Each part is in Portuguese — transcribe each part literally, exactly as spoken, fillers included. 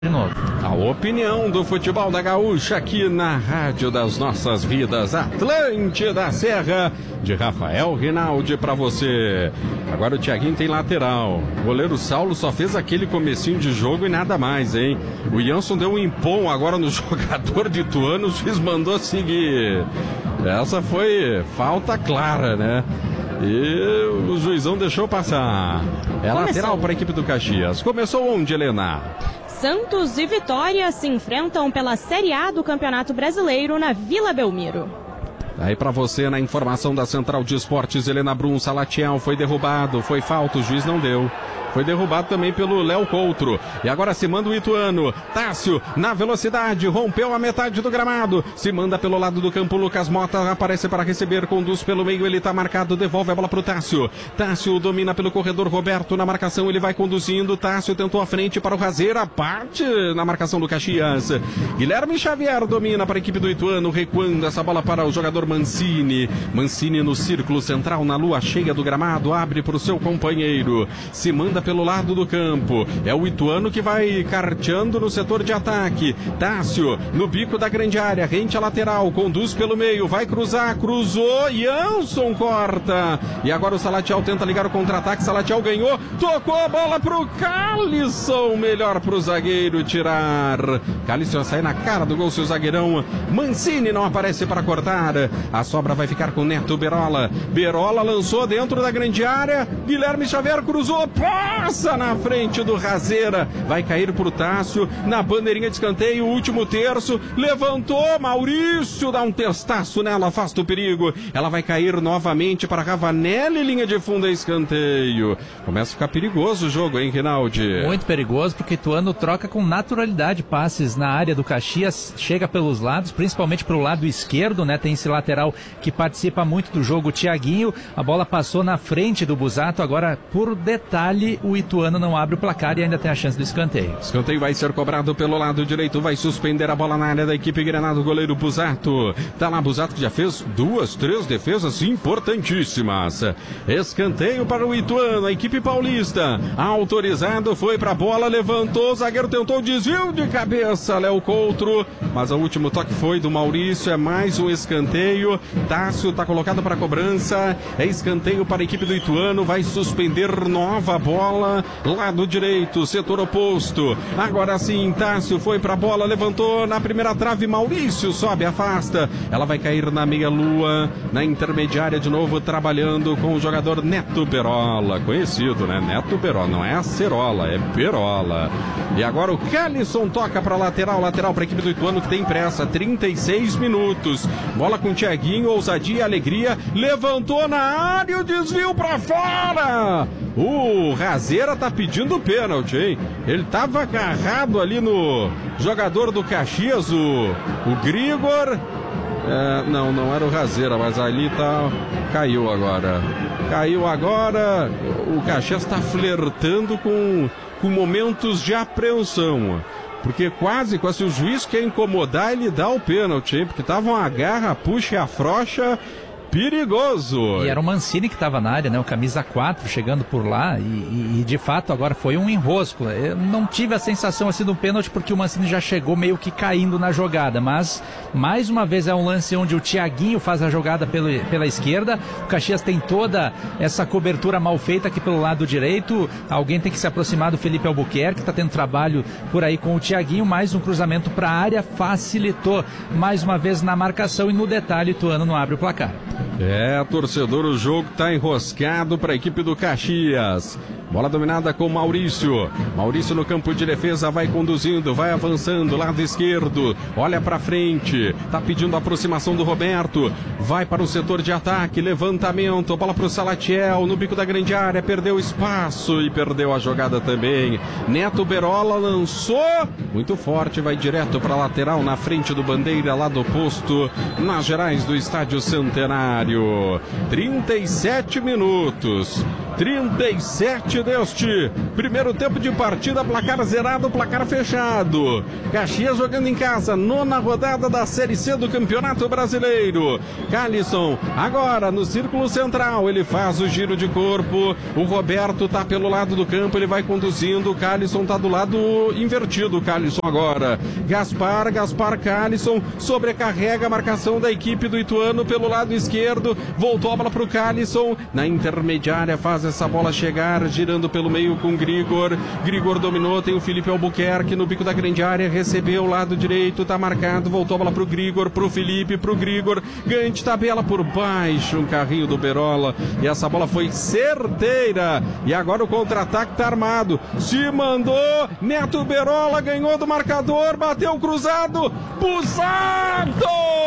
de novo. A opinião do futebol da Gaúcha aqui na Rádio das Nossas Vidas, Atlântida Serra, de Rafael Rinaldi pra você. Agora o Thiaguinho tem lateral. O goleiro Saulo só fez aquele comecinho de jogo e nada mais, hein? O Jansson deu um impom agora no jogador de Ituano, o juiz mandou seguir. Essa foi falta clara, né? E o juizão deixou passar. É Começou. Lateral para a equipe do Caxias. Começou onde, Helena? Santos e Vitória se enfrentam pela Série A do Campeonato Brasileiro na Vila Belmiro. Aí para você na informação da Central de Esportes, Helena Brum, Salatiel foi derrubado, foi falta, o juiz não deu. Foi derrubado também pelo Léo Coutro. E agora se manda o Ituano. Tássio, na velocidade, rompeu a metade do gramado. Se manda pelo lado do campo, Lucas Mota aparece para receber, conduz pelo meio, ele está marcado, devolve a bola pro Tássio. Tássio domina pelo corredor, Roberto na marcação, ele vai conduzindo. Tássio tentou a frente para o Razeira, parte na marcação do Caxias. Guilherme Xavier domina para a equipe do Ituano, recuando essa bola para o jogador Mancini. Mancini no círculo central, na lua cheia do gramado, abre para o seu companheiro. Se manda pelo lado do campo, é o Ituano que vai carteando no setor de ataque. Tássio no bico da grande área, rente a lateral, conduz pelo meio, vai cruzar, cruzou, Jansson corta, e agora o Salatiel tenta ligar o contra-ataque, Salatiel ganhou, tocou a bola pro Calisson, melhor pro zagueiro tirar. Calisson sai na cara do gol, seu zagueirão Mancini não aparece para cortar, a sobra vai ficar com Neto Berola. Berola lançou dentro da grande área, Guilherme Xavier cruzou, passa na frente do Razeira, vai cair pro Tássio, na bandeirinha de escanteio, último terço, levantou, Maurício dá um testaço nela, afasta o perigo, ela vai cair novamente para Ravanelli, linha de fundo e escanteio. Começa a ficar perigoso o jogo, hein, Rinaldi? Muito perigoso, porque Ituano troca com naturalidade passes na área do Caxias, chega pelos lados, principalmente pro lado esquerdo, né, tem esse lateral que participa muito do jogo, o Thiaguinho, a bola passou na frente do Busato, agora por detalhe o Ituano não abre o placar e ainda tem a chance do escanteio. Escanteio vai ser cobrado pelo lado direito, vai suspender a bola na área da equipe Granado, goleiro Busato. Tá lá Busato que já fez duas, três defesas importantíssimas. Escanteio para o Ituano, a equipe paulista. Autorizado, foi pra bola, levantou, o zagueiro tentou desvio de cabeça, Léo Coutro, mas o último toque foi do Maurício, é mais um escanteio. Tássio tá colocado para cobrança, é escanteio para a equipe do Ituano, vai suspender nova bola, lado direito, setor oposto. Agora sim, Tássio foi pra bola, levantou na primeira trave, Maurício sobe, afasta. Ela vai cair na meia-lua, na intermediária de novo, trabalhando com o jogador Neto Berola, conhecido, né? Neto Berola, não é Acerola, é Berola. E agora o Calisson toca pra lateral, lateral pra equipe do Ituano que tem pressa, trinta e seis minutos. Bola com o Thiaguinho, ousadia e alegria, levantou na área, o desvio pra fora. O Razeira tá pedindo pênalti, hein? Ele tava agarrado ali no jogador do Caxias, o, o Grigor. É, não, não era o Razeira, mas ali tá. Caiu agora. Caiu agora. O Caxias tá flertando com, com momentos de apreensão. Porque quase, quase se o juiz quer incomodar, ele dá o pênalti, hein? Porque tava uma garra, puxa e afrouxa. Perigoso. E era o Mancini que estava na área, né? O camisa quatro chegando por lá e, e, e de fato agora foi um enrosco. Eu não tive a sensação assim do pênalti porque o Mancini já chegou meio que caindo na jogada, mas mais uma vez é um lance onde o Thiaguinho faz a jogada pela, pela esquerda, o Caxias tem toda essa cobertura mal feita aqui pelo lado direito, alguém tem que se aproximar do Felipe Albuquerque, que está tendo trabalho por aí com o Thiaguinho, mais um cruzamento para a área, facilitou mais uma vez na marcação e no detalhe o Ituano não abre o placar. É, torcedor, o jogo tá enroscado para a equipe do Caxias. Bola dominada com Maurício. Maurício no campo de defesa, vai conduzindo, vai avançando, lado esquerdo, olha pra frente, tá pedindo a aproximação do Roberto, vai para o setor de ataque, levantamento, bola pro Salatiel, no bico da grande área, perdeu espaço e perdeu a jogada também. Neto Berola lançou, muito forte, vai direto pra lateral, na frente do Bandeira, lado oposto, nas gerais do Estádio Centenário. trinta e sete minutos. trinta e sete deste primeiro tempo de partida, placar zerado, placar fechado. Caxias jogando em casa, nona rodada da Série C do Campeonato Brasileiro. Calisson agora no círculo central, ele faz o giro de corpo, o Roberto tá pelo lado do campo, ele vai conduzindo, o Calisson tá do lado invertido, o Calisson agora. Gaspar, Gaspar, Calisson, sobrecarrega a marcação da equipe do Ituano pelo lado esquerdo, voltou a bola pro Calisson, na intermediária faz essa bola chegar, girando pelo meio com Grigor, Grigor dominou, tem o Felipe Albuquerque no bico da grande área, recebeu o lado direito, tá marcado, voltou a bola pro Grigor, pro Felipe, pro Grigor, ganho de tabela por baixo, um carrinho do Berola, e essa bola foi certeira, e agora o contra-ataque tá armado, se mandou, Neto Berola ganhou do marcador, bateu cruzado, Busato!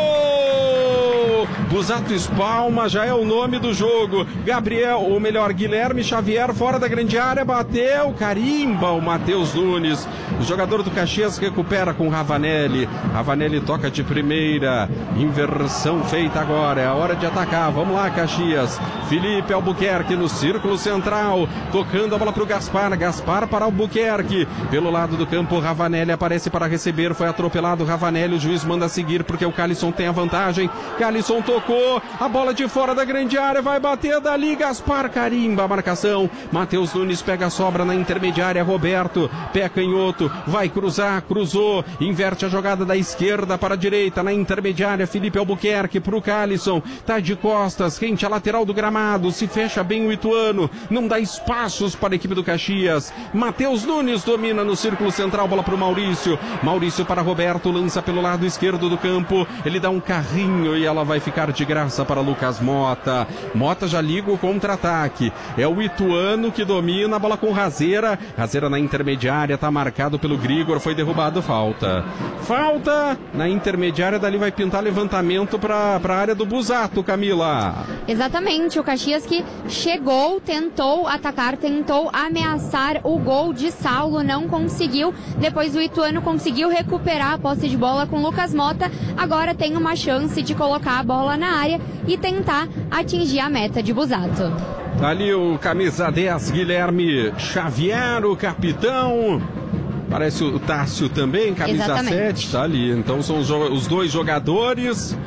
Busato espalma, já é o nome do jogo, Gabriel, ou melhor, Guilherme Xavier fora da grande área, bateu, carimba o Matheus Nunes, o jogador do Caxias recupera com Ravanelli, Ravanelli toca de primeira, inversão feita agora, é a hora de atacar, vamos lá Caxias, Felipe Albuquerque no círculo central, tocando a bola para o Gaspar, Gaspar para Albuquerque, pelo lado do campo, Ravanelli aparece para receber, foi atropelado Ravanelli, o juiz manda seguir porque o Calisson tem a vantagem, Calisson tocou, a bola de fora da grande área, vai bater dali, Gaspar carimba a marcação, Matheus Nunes pega a sobra na intermediária, Roberto, pé canhoto, vai cruzar, cruzou, inverte a jogada da esquerda para a direita, na intermediária, Felipe Albuquerque pro Calisson, tá de costas, rente a lateral do gramado, se fecha bem o Ituano, não dá espaços para a equipe do Caxias, Matheus Nunes domina no círculo central, bola pro Maurício, Maurício para Roberto, lança pelo lado esquerdo do campo, ele dá um carrinho e ela vai ficar de graça para Lucas Mota, Mota já liga o contra-ataque, é o Ituano que domina a bola com Razeira, Razeira na intermediária, tá marcado pelo Grigor, foi derrubado, falta. Falta na intermediária, dali vai pintar levantamento para a área do Busato, Camila. Exatamente, o Caxias que chegou, tentou atacar, tentou ameaçar o gol de Saulo, não conseguiu, depois o Ituano conseguiu recuperar a posse de bola com Lucas Mota, agora tem uma chance de colocar a bola na área e tentar atingir a meta de Busato. Ali o camisa dez, Guilherme Xavier, o capitão. Parece o Tássio também, camisa Exatamente. sete, tá ali. Então são os, os dois jogadores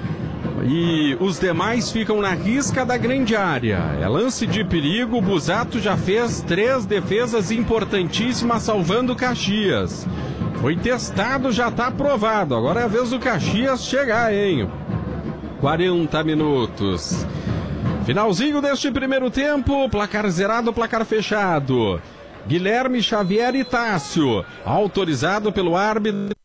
e os demais ficam na risca da grande área. É lance de perigo, o Busato já fez três defesas importantíssimas salvando o Caxias. Foi testado, já tá aprovado. Agora é a vez do Caxias chegar, hein? quarenta minutos. Finalzinho deste primeiro tempo, placar zerado, placar fechado. Guilherme Xavier e Tássio, autorizado pelo árbitro